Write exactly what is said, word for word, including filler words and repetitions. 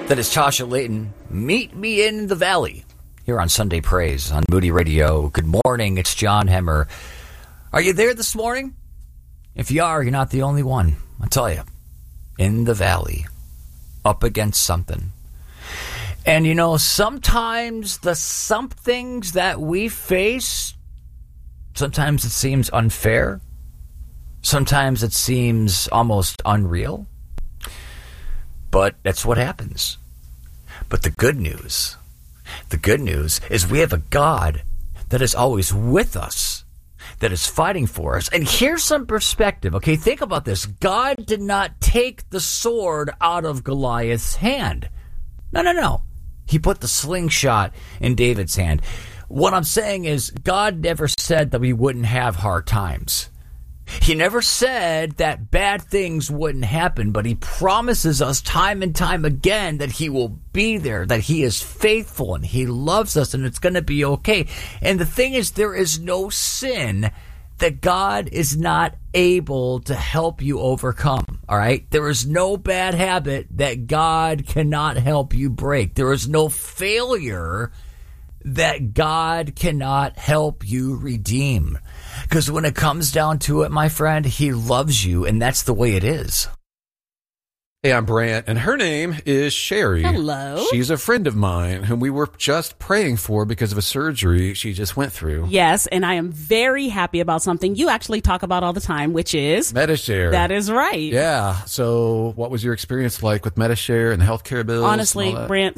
That is Tasha Layton. Meet me in the valley here on Sunday Praise on Moody Radio. Good morning. It's John Hemmer. Are you there this morning? If you are, you're not the only one. I'll tell you. In the valley. Up against something. And you know, sometimes the somethings that we face, sometimes it seems unfair. Sometimes it seems almost unreal. But that's what happens. But the good news, the good news is we have a God that is always with us, that is fighting for us. And here's some perspective, okay? Think about this. God did not take the sword out of Goliath's hand. No, no, no. He put the slingshot in David's hand. What I'm saying is God never said that we wouldn't have hard times. He never said that bad things wouldn't happen, but he promises us time and time again that he will be there, that he is faithful and he loves us and it's going to be okay. And the thing is, there is no sin that God is not able to help you overcome, all right? There is no bad habit that God cannot help you break. There is no failure that God cannot help you redeem. Because when it comes down to it, my friend, he loves you, and that's the way it is. Hey, I'm Brant, and her name is Sherry. Hello. She's a friend of mine whom we were just praying for because of a surgery she just went through. Yes, and I am very happy about something you actually talk about all the time, which is Medi-Share. That is right. Yeah. So what was your experience like with Medi-Share and the healthcare bills? Honestly, Brant,